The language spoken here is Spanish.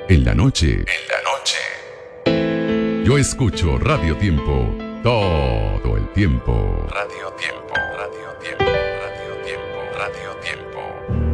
En la noche. Yo escucho Radio Tiempo todo el tiempo. Radio Tiempo.